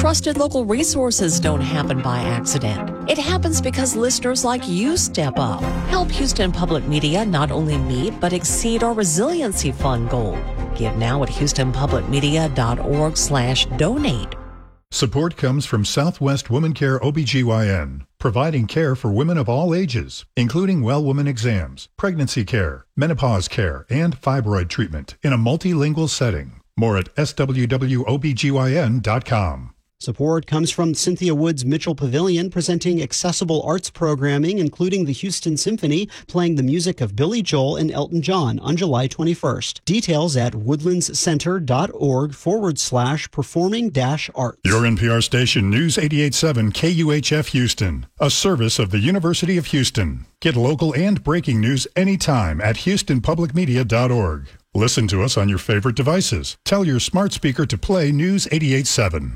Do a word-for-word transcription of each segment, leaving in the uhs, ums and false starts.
Trusted local resources don't happen by accident. It happens because listeners like you step up. Help Houston Public Media not only meet but exceed our Resiliency Fund goal. Give now at houstonpublicmedia.org slash donate. Support comes from Southwest Woman Care O B G Y N, providing care for women of all ages, including well woman exams, pregnancy care, menopause care, and fibroid treatment in a multilingual setting. More at S W W O B G Y N dot com. Support comes from Cynthia Woods Mitchell Pavilion, presenting accessible arts programming, including the Houston Symphony, playing the music of Billy Joel and Elton John on July twenty-first. Details at woodlandscenter.org forward slash performing dash arts. Your N P R station, News eighty-eight point seven K U H F Houston, a service of the University of Houston. Get local and breaking news anytime at houston public media dot org. Listen to us on your favorite devices. Tell your smart speaker to play News eighty-eight point seven.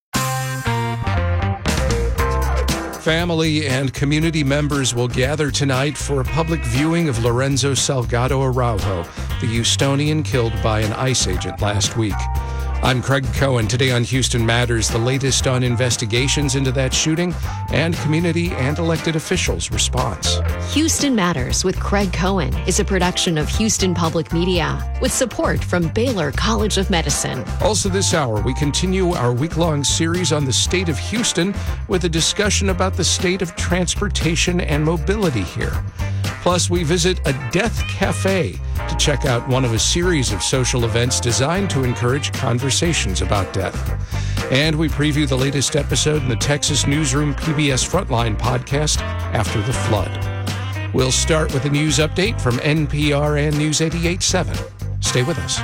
Family and community members will gather tonight for a public viewing of Lorenzo Salgado Araujo, the Houstonian killed by an ICE agent last week. I'm Craig Cohen. Today on Houston Matters, the latest on investigations into that shooting and community and elected officials' response. Houston Matters with Craig Cohen is a production of Houston Public Media with support from Baylor College of Medicine. Also this hour, we continue our week-long series on the state of Houston with a discussion about the state of transportation and mobility here. Plus, we visit a death cafe to check out one of a series of social events designed to encourage conversations about death. And we preview the latest episode in the Texas Newsroom P B S Frontline podcast, After the Flood. We'll start with a news update from N P R and News eighty-eight point seven. Stay with us.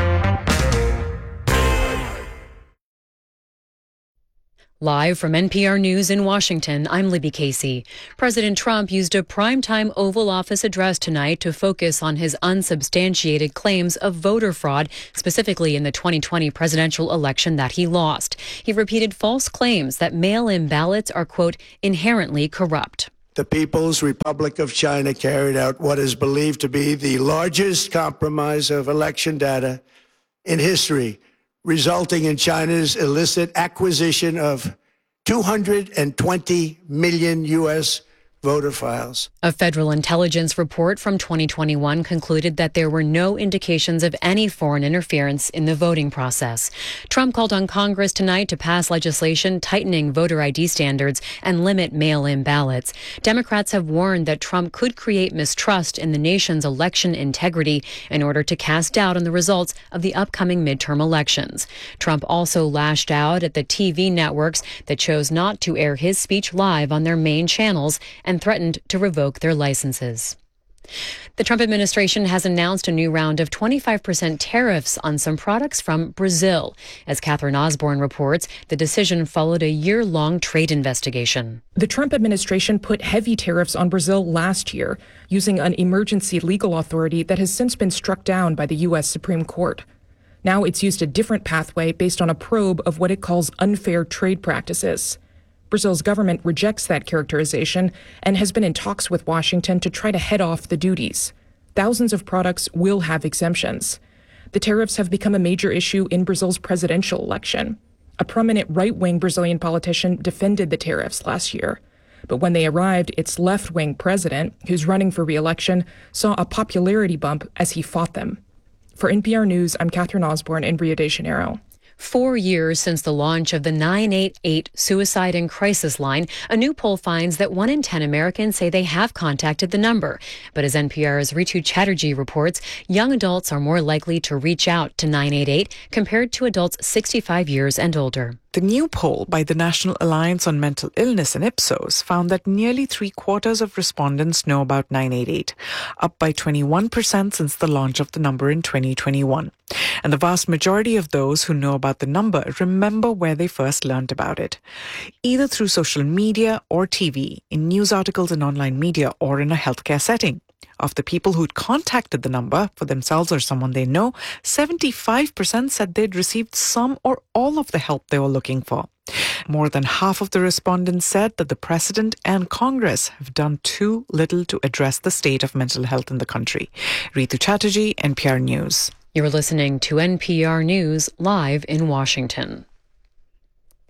Live from N P R News in Washington, I'm Libby Casey. President Trump used a primetime Oval Office address tonight to focus on his unsubstantiated claims of voter fraud, specifically in the twenty twenty presidential election that he lost. He repeated false claims that mail-in ballots are, quote, inherently corrupt. The People's Republic of China carried out what is believed to be the largest compromise of election data in history, resulting in China's illicit acquisition of two hundred twenty million U S voter files. A federal intelligence report from twenty twenty-one concluded that there were no indications of any foreign interference in the voting process. Trump called on Congress tonight to pass legislation tightening voter I D standards and limit mail-in ballots. Democrats have warned that Trump could create mistrust in the nation's election integrity in order to cast doubt on the results of the upcoming midterm elections. Trump also lashed out at the T V networks that chose not to air his speech live on their main channels and threatened to revoke their licenses. The Trump administration has announced a new round of twenty-five percent tariffs on some products from Brazil. As Catherine Osborne reports, the decision followed a year-long trade investigation. The Trump administration put heavy tariffs on Brazil last year, using an emergency legal authority that has since been struck down by the U S Supreme Court. Now it's used a different pathway based on a probe of what it calls unfair trade practices. Brazil's government rejects that characterization and has been in talks with Washington to try to head off the duties. Thousands of products will have exemptions. The tariffs have become a major issue in Brazil's presidential election. A prominent right-wing Brazilian politician defended the tariffs last year. But when they arrived, its left-wing president, who's running for re-election, saw a popularity bump as he fought them. For N P R News, I'm Catherine Osborne in Rio de Janeiro. Four years since the launch of the nine eight eight Suicide and Crisis Line, a new poll finds that one in ten Americans say they have contacted the number. But as N P R's Ritu Chatterjee reports, young adults are more likely to reach out to nine eight eight compared to adults sixty-five years and older. The new poll by the National Alliance on Mental Illness and Ipsos found that nearly three quarters of respondents know about nine eight eight, up by twenty-one percent since the launch of the number in twenty twenty-one. And the vast majority of those who know about the number remember where they first learned about it, either through social media or T V, in news articles and online media, or in a healthcare setting. Of the people who'd contacted the number for themselves or someone they know, seventy-five percent said they'd received some or all of the help they were looking for. More than half of the respondents said that the President and Congress have done too little to address the state of mental health in the country. Ritu Chatterjee, N P R News. You're listening to N P R News live in Washington.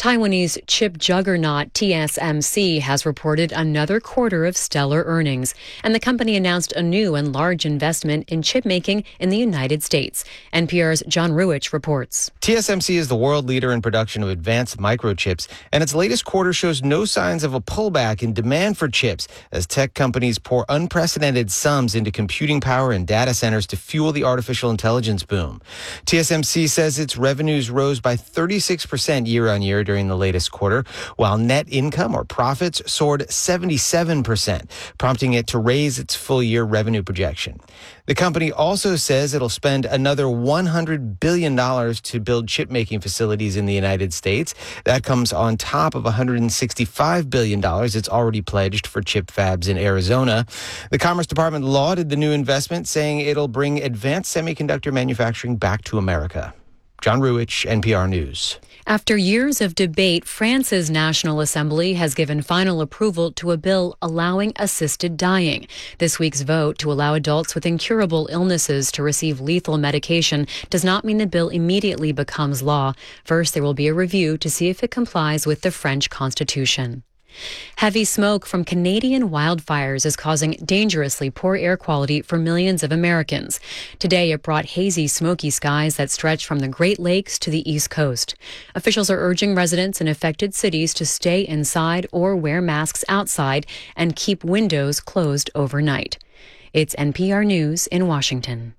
Taiwanese chip juggernaut T S M C has reported another quarter of stellar earnings, and the company announced a new and large investment in chip making in the United States. N P R's John Ruwitch reports. T S M C is the world leader in production of advanced microchips, and its latest quarter shows no signs of a pullback in demand for chips as tech companies pour unprecedented sums into computing power and data centers to fuel the artificial intelligence boom. T S M C says its revenues rose by thirty-six percent year on year during the latest quarter, while net income or profits soared seventy-seven percent, prompting it to raise its full-year revenue projection. The company also says it'll spend another one hundred billion dollars to build chip-making facilities in the United States. That comes on top of one hundred sixty-five billion dollars it's already pledged for chip fabs in Arizona. The Commerce Department lauded the new investment, saying it'll bring advanced semiconductor manufacturing back to America. John Ruwitch, N P R News. After years of debate, France's National Assembly has given final approval to a bill allowing assisted dying. This week's vote to allow adults with incurable illnesses to receive lethal medication does not mean the bill immediately becomes law. First, there will be a review to see if it complies with the French Constitution. Heavy smoke from Canadian wildfires is causing dangerously poor air quality for millions of Americans. Today, it brought hazy, smoky skies that stretch from the Great Lakes to the East Coast. Officials are urging residents in affected cities to stay inside or wear masks outside and keep windows closed overnight. It's N P R News in Washington.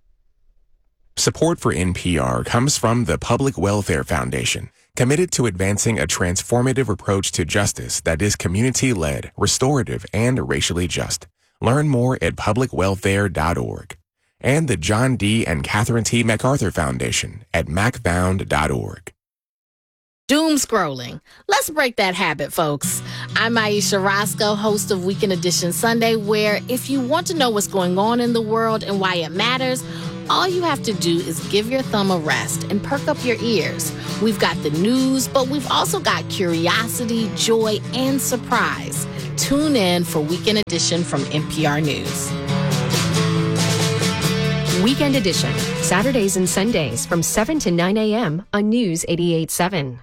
Support for N P R comes from the Public Welfare Foundation, committed to advancing a transformative approach to justice that is community-led, restorative, and racially just. Learn more at public welfare dot org. And the John D. and Catherine T. MacArthur Foundation at mac found dot org. Doom scrolling. Let's break that habit, folks. I'm Aisha Roscoe, host of Weekend Edition Sunday, where if you want to know what's going on in the world and why it matters, all you have to do is give your thumb a rest and perk up your ears. We've got the news, but we've also got curiosity, joy, and surprise. Tune in for Weekend Edition from N P R News. Weekend Edition, Saturdays and Sundays from seven to nine a.m. on News eighty-eight point seven.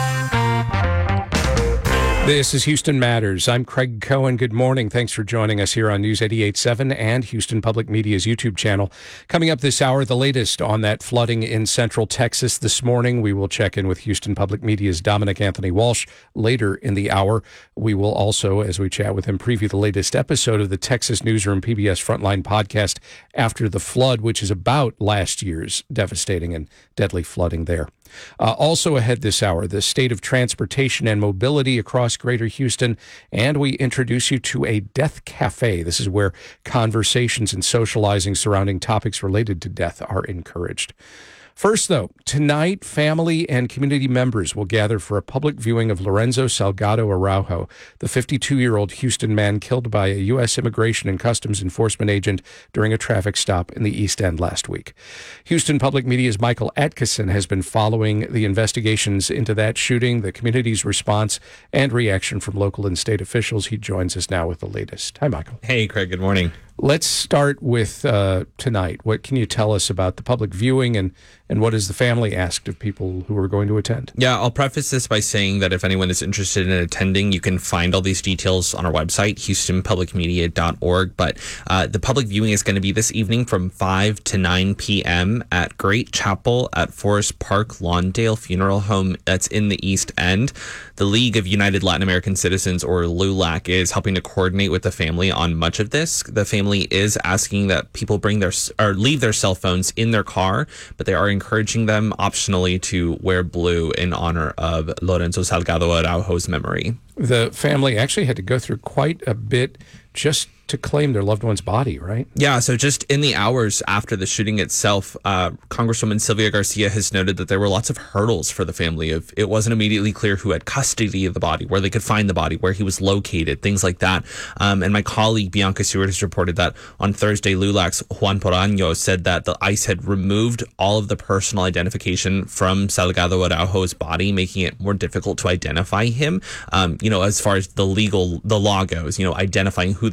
This is Houston Matters. I'm Craig Cohen. Good morning. Thanks for joining us here on News eighty-eight point seven and Houston Public Media's YouTube channel. Coming up this hour, the latest on that flooding in central Texas this morning. We will check in with Houston Public Media's Dominic Anthony Walsh later in the hour. We will also, as we chat with him, preview the latest episode of the Texas Newsroom P B S Frontline podcast After the Flood, which is about last year's devastating and deadly flooding there. Uh, also ahead this hour, the state of transportation and mobility across Greater Houston, and we introduce you to a death cafe. This is where conversations and socializing surrounding topics related to death are encouraged. First, though, tonight, family and community members will gather for a public viewing of Lorenzo Salgado Araujo, the fifty-two-year-old Houston man killed by a U S Immigration and Customs Enforcement agent during a traffic stop in the East End last week. Houston Public Media's Michael Atkinson has been following the investigations into that shooting, the community's response, and reaction from local and state officials. He joins us now with the latest. Hi, Michael. Hey, Craig. Good morning. Let's start with uh, tonight. What can you tell us about the public viewing, and, and what is the family asked of people who are going to attend? Yeah, I'll preface this by saying that if anyone is interested in attending, you can find all these details on our website, houston public media dot org. But uh, the public viewing is going to be this evening from five to nine p.m. at Great Chapel at Forest Park Lawndale Funeral Home. That's in the East End. The League of United Latin American Citizens, or LULAC, is helping to coordinate with the family on much of this. The family is asking that people bring their or leave their cell phones in their car, but they are encouraging them optionally to wear blue in honor of Lorenzo Salgado Araujo's memory. The family actually had to go through quite a bit just to claim their loved one's body, right? Yeah, so just in the hours after the shooting itself, uh, Congresswoman Sylvia Garcia has noted that there were lots of hurdles for the family. Of it wasn't immediately clear who had custody of the body, where they could find the body, where he was located, things like that. Um, and my colleague Bianca Seward has reported that on Thursday, LULAC's Juan Poraño said that the ICE had removed all of the personal identification from Salgado Araujo's body, making it more difficult to identify him. Um, you know, as far as the legal, the law goes, you know, identifying who this person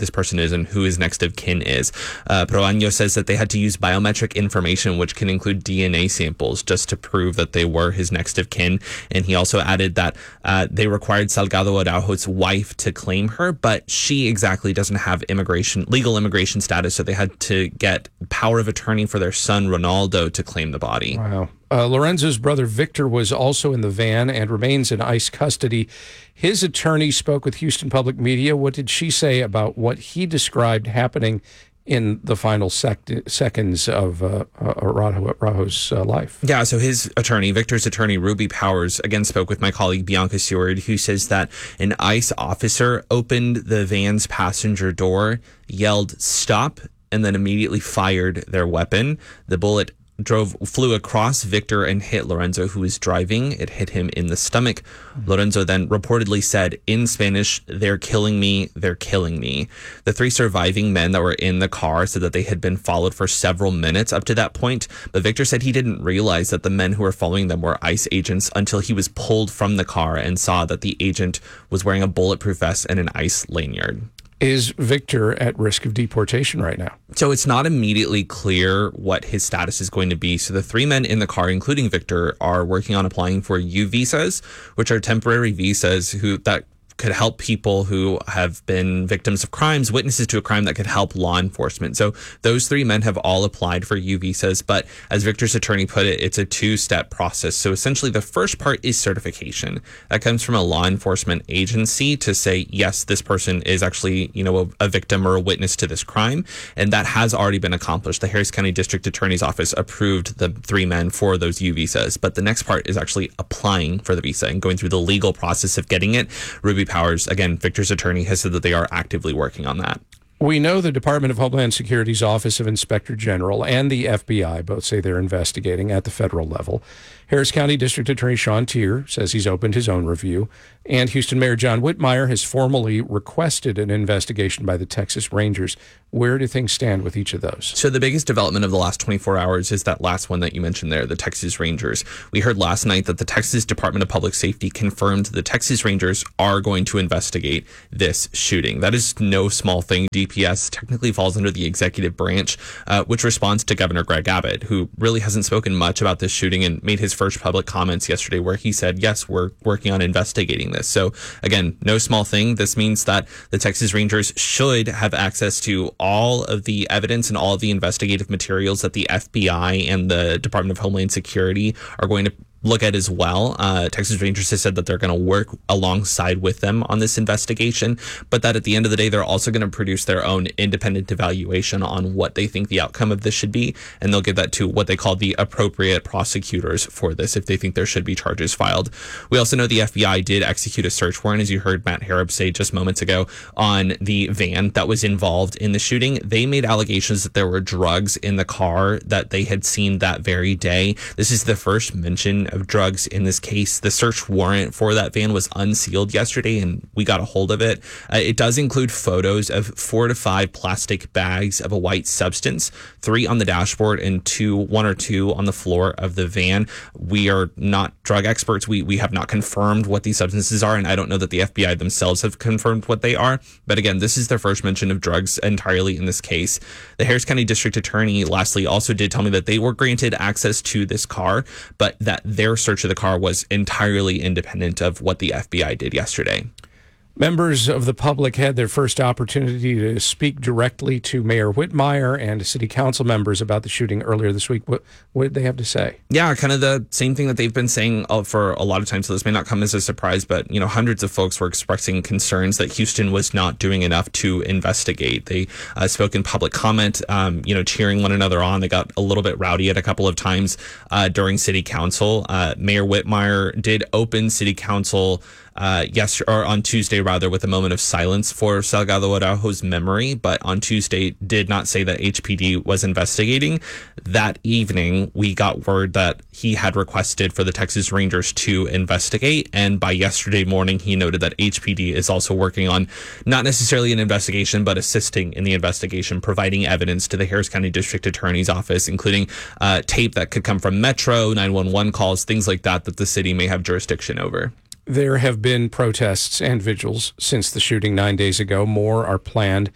is and who his next of kin is. Uh, Proaño says that they had to use biometric information, which can include D N A samples, just to prove that they were his next of kin. And he also added that uh, they required Salgado Araujo's wife to claim her, but she exactly doesn't have immigration, legal immigration status, so they had to get power of attorney for their son, Ronaldo, to claim the body. Wow. Uh, Lorenzo's brother Victor was also in the van and remains in ICE custody. His attorney spoke with Houston Public Media. What did she say about what he described happening in the final sec- seconds of uh, uh, Araujo's uh, life? Yeah, so his attorney, Victor's attorney, Ruby Powers, again spoke with my colleague Bianca Seward, who says that an ICE officer opened the van's passenger door, yelled, "Stop," and then immediately fired their weapon. The bullet drove flew across Victor and hit Lorenzo, who was driving. It hit him in the stomach. Lorenzo then reportedly said in Spanish, "They're killing me, they're killing me." The three surviving men that were in the car said that they had been followed for several minutes up to that point, but Victor said he didn't realize that the men who were following them were ICE agents until he was pulled from the car and saw that the agent was wearing a bulletproof vest and an ICE lanyard. Is Victor at risk of deportation right now? So it's not immediately clear what his status is going to be. So the three men in the car, including Victor, are working on applying for U visas, which are temporary visas who that could help people who have been victims of crimes, witnesses to a crime, that could help law enforcement. So those three men have all applied for U visas, but as Victor's attorney put it, it's a two-step process. So essentially the first part is certification. That comes from a law enforcement agency to say, yes, this person is actually, you know, a, a victim or a witness to this crime. And that has already been accomplished. The Harris County District Attorney's Office approved the three men for those U visas. But the next part is actually applying for the visa and going through the legal process of getting it. Ruby Powers, again, Victor's attorney, has said that they are actively working on that. We know the Department of Homeland Security's Office of Inspector General and the F B I both say they're investigating at the federal level. Harris County District Attorney Sean Teare says he's opened his own review. And Houston Mayor John Whitmire has formally requested an investigation by the Texas Rangers. Where do things stand with each of those? So the biggest development of the last twenty-four hours is that last one that you mentioned there, the Texas Rangers. We heard last night that the Texas Department of Public Safety confirmed the Texas Rangers are going to investigate this shooting. That is no small thing. D P S technically falls under the executive branch, uh, which responds to Governor Greg Abbott, who really hasn't spoken much about this shooting and made his first public comments yesterday where he said, yes, we're working on investigating this. So again, no small thing. This means that the Texas Rangers should have access to all of the evidence and all of the investigative materials that the F B I and the Department of Homeland Security are going to look at as well. Uh, Texas Rangers has said that they're going to work alongside with them on this investigation, but that at the end of the day, they're also going to produce their own independent evaluation on what they think the outcome of this should be, and they'll give that to what they call the appropriate prosecutors for this if they think there should be charges filed. We also know the F B I did execute a search warrant, as you heard Matt Harrop say just moments ago, on the van that was involved in the shooting. They made allegations that there were drugs in the car that they had seen that very day. This is the first mention of drugs in this case. The search warrant for that van was unsealed yesterday and we got a hold of it. Uh, it does include photos of four to five plastic bags of a white substance, three on the dashboard and two, one or two on the floor of the van. We are not drug experts. We, we have not confirmed what these substances are, and I don't know that the F B I themselves have confirmed what they are. But again, this is their first mention of drugs entirely in this case. The Harris County District Attorney, lastly, also did tell me that they were granted access to this car, but that their search of the car was entirely independent of what the F B I did yesterday. Members of the public had their first opportunity to speak directly to Mayor Whitmire and to city council members about the shooting earlier this week. What, what did they have to say? Yeah, kind of the same thing that they've been saying for a lot of time. So this may not come as a surprise, but, you know, hundreds of folks were expressing concerns that Houston was not doing enough to investigate. They uh, spoke in public comment, um, you know, cheering one another on. They got a little bit rowdy at a couple of times uh, during city council. Uh, Mayor Whitmire did open city council Uh, yes, or on Tuesday, rather, with a moment of silence for Salgado Araujo's memory, but on Tuesday did not say that H P D was investigating. That evening, we got word that he had requested for the Texas Rangers to investigate, and by yesterday morning, he noted that H P D is also working on not necessarily an investigation, but assisting in the investigation, providing evidence to the Harris County District Attorney's Office, including uh, tape that could come from Metro, nine one one calls, things like that, that the city may have jurisdiction over. There have been protests and vigils since the shooting nine days ago. More are planned.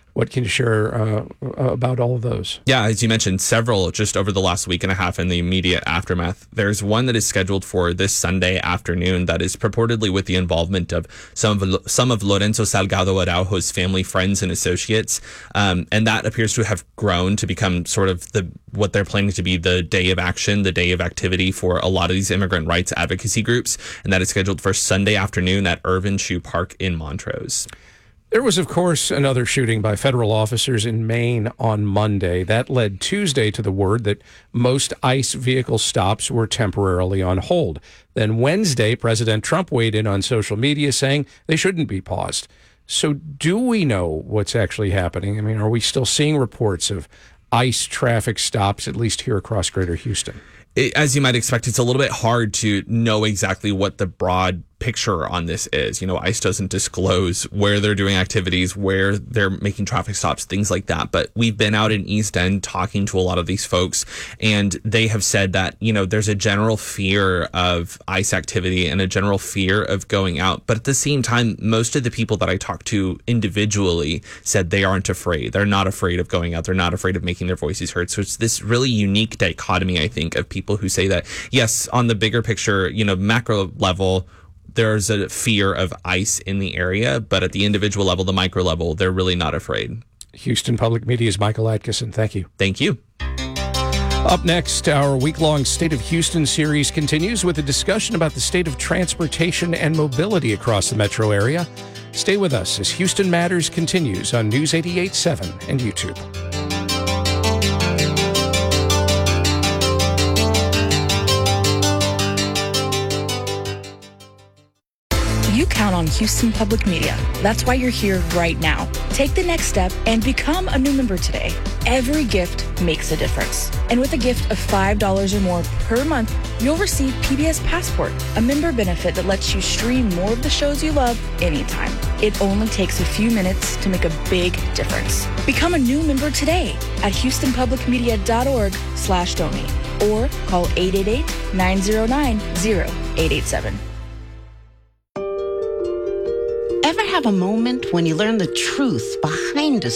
What can you share uh, about all of those? Yeah, as you mentioned, several just over the last week and a half in the immediate aftermath. There's one that is scheduled for this Sunday afternoon that is purportedly with the involvement of some of some of Lorenzo Salgado Araujo's family, friends, and associates. Um, and that appears to have grown to become sort of the what they're planning to be the day of action, the day of activity for a lot of these immigrant rights advocacy groups. And that is scheduled for Sunday afternoon at Irvin Shoe Park in Montrose. There was, of course, another shooting by federal officers in Maine on Monday. That led Tuesday to the word that most ICE vehicle stops were temporarily on hold. Then Wednesday, President Trump weighed in on social media saying they shouldn't be paused. So do we know what's actually happening? I mean, are we still seeing reports of ICE traffic stops, at least here across Greater Houston? It, as you might expect, it's a little bit hard to know exactly what the broad picture on this is. You know, ICE doesn't disclose where they're doing activities, where they're making traffic stops, things like that. But we've been out in East End talking to a lot of these folks, and they have said that, you know, there's a general fear of ICE activity and a general fear of going out. But at the same time, most of the people that I talked to individually said they aren't afraid. They're not afraid of going out. They're not afraid of making their voices heard. So it's this really unique dichotomy, I think, of people who say that, yes, on the bigger picture, you know, macro level, there's a fear of ICE in the area, but at the individual level, the micro level, they're really not afraid. Houston Public Media's Michael Atkinson. Thank you. Thank you. Up next, our week-long State of Houston series continues with a discussion about the state of transportation and mobility across the metro area. Stay with us as Houston Matters continues on News eighty-eight point seven and YouTube. You count on Houston Public Media. That's why you're here right now. Take the next step and become a new member today. Every gift makes a difference. And with a gift of five dollars or more per month, you'll receive P B S Passport, a member benefit that lets you stream more of the shows you love anytime. It only takes a few minutes to make a big difference. Become a new member today at houstonpublicmedia.org slash donate or call eight eight eight, nine zero nine, zero eight eight seven. Ever have a moment when you learn the truth behind a